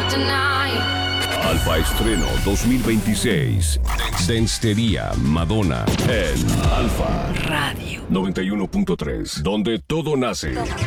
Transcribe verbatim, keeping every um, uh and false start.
Alfa Estreno dos mil veintiséis. Denstería Madonna en Alfa Radio noventa y uno punto tres, donde todo nace.